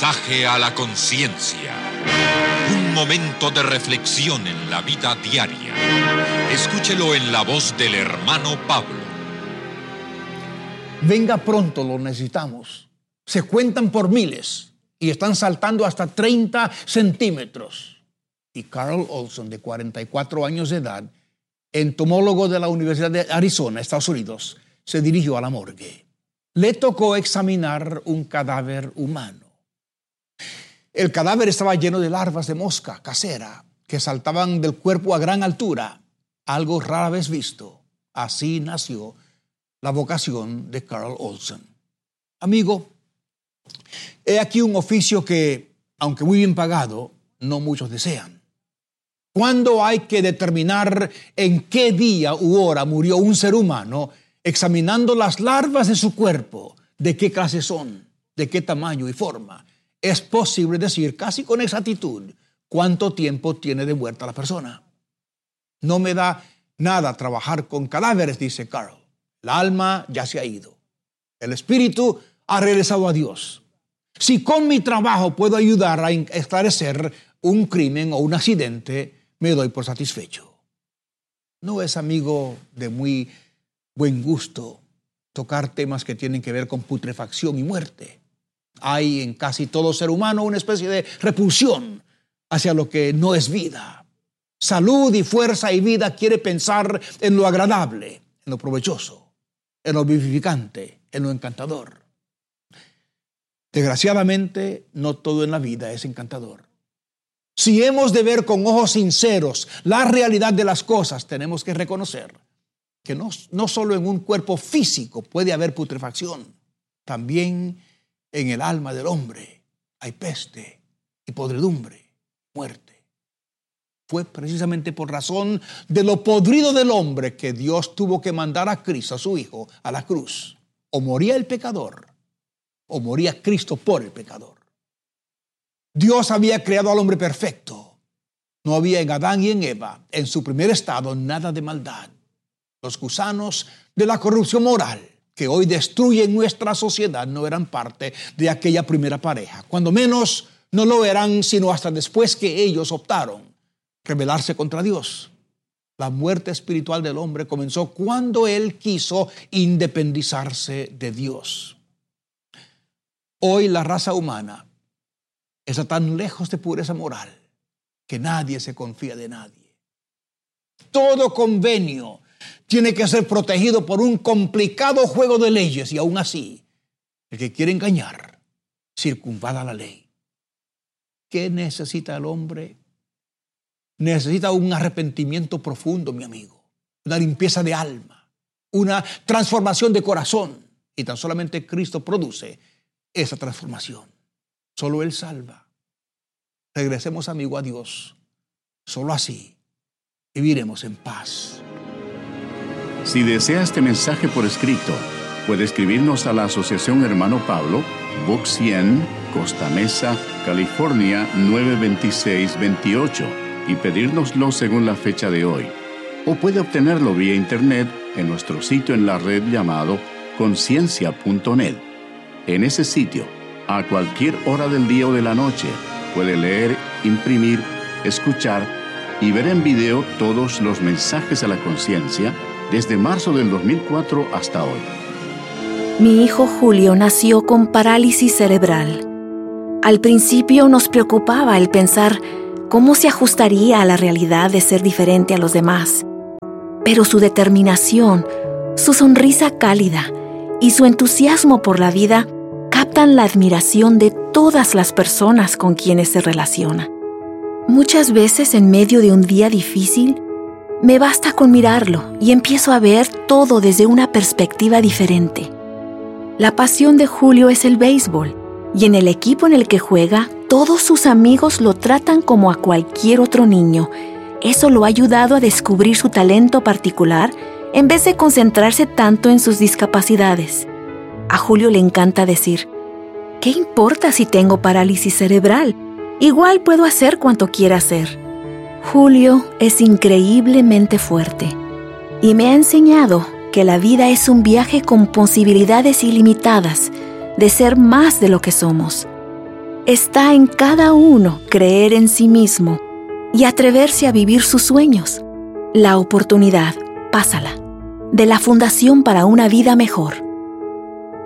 Mensaje a la conciencia. Un momento de reflexión en la vida diaria. Escúchelo en la voz del hermano Pablo. Venga pronto, lo necesitamos. Se cuentan por miles y están saltando hasta 30 centímetros. Y Carl Olson, de 44 años de edad, entomólogo de la Universidad de Arizona, Estados Unidos, se dirigió a la morgue. Le tocó examinar un cadáver humano. El cadáver estaba lleno de larvas de mosca casera que saltaban del cuerpo a gran altura, algo rara vez visto. Así nació la vocación de Carl Olson. Amigo, he aquí un oficio que, aunque muy bien pagado, no muchos desean. ¿Cuándo hay que determinar en qué día u hora murió un ser humano? Examinando las larvas de su cuerpo, de qué clase son, de qué tamaño y forma, es posible decir casi con exactitud cuánto tiempo tiene de muerta la persona. No me da nada trabajar con cadáveres, dice Carl. El alma ya se ha ido. El espíritu ha regresado a Dios. Si con mi trabajo puedo ayudar a esclarecer un crimen o un accidente, me doy por satisfecho. No es, amigo, de muy buen gusto tocar temas que tienen que ver con putrefacción y muerte. Hay en casi todo ser humano una especie de repulsión hacia lo que no es vida. Salud y fuerza y vida quiere pensar en lo agradable, en lo provechoso, en lo vivificante, en lo encantador. Desgraciadamente, no todo en la vida es encantador. Si hemos de ver con ojos sinceros la realidad de las cosas, tenemos que reconocer que no solo en un cuerpo físico puede haber putrefacción, también en el alma del hombre hay peste y podredumbre, muerte. Fue precisamente por razón de lo podrido del hombre que Dios tuvo que mandar a Cristo, a su Hijo, a la cruz. O moría el pecador, o moría Cristo por el pecador. Dios había creado al hombre perfecto. No había en Adán y en Eva, en su primer estado, nada de maldad. Los gusanos de la corrupción moral que hoy destruyen nuestra sociedad no eran parte de aquella primera pareja. Cuando menos no lo eran, sino hasta después que ellos optaron rebelarse contra Dios. La muerte espiritual del hombre comenzó cuando él quiso independizarse de Dios. Hoy la raza humana está tan lejos de pureza moral que nadie se confía de nadie. Todo convenio tiene que ser protegido por un complicado juego de leyes y aún así, el que quiere engañar circunvala la ley. ¿Qué necesita el hombre? Necesita un arrepentimiento profundo, mi amigo, una limpieza de alma, una transformación de corazón. Y tan solamente Cristo produce esa transformación. Solo Él salva. Regresemos, amigo, a Dios. Solo así viviremos en paz. Si desea este mensaje por escrito, puede escribirnos a la Asociación Hermano Pablo, Box 100, Costa Mesa, California 92628 y pedírnoslo según la fecha de hoy. O puede obtenerlo vía internet en nuestro sitio en la red llamado conciencia.net. En ese sitio, a cualquier hora del día o de la noche, puede leer, imprimir, escuchar y ver en video todos los mensajes a la conciencia desde marzo del 2004 hasta hoy. Mi hijo Julio nació con parálisis cerebral. Al principio nos preocupaba el pensar cómo se ajustaría a la realidad de ser diferente a los demás. Pero su determinación, su sonrisa cálida y su entusiasmo por la vida captan la admiración de todas las personas con quienes se relaciona. Muchas veces en medio de un día difícil, me basta con mirarlo y empiezo a ver todo desde una perspectiva diferente. La pasión de Julio es el béisbol, y en el equipo en el que juega, todos sus amigos lo tratan como a cualquier otro niño. Eso lo ha ayudado a descubrir su talento particular en vez de concentrarse tanto en sus discapacidades. A Julio le encanta decir: ¿qué importa si tengo parálisis cerebral? Igual puedo hacer cuanto quiera hacer. Julio es increíblemente fuerte y me ha enseñado que la vida es un viaje con posibilidades ilimitadas de ser más de lo que somos. Está en cada uno creer en sí mismo y atreverse a vivir sus sueños. La oportunidad, pásala, de la Fundación para una Vida Mejor.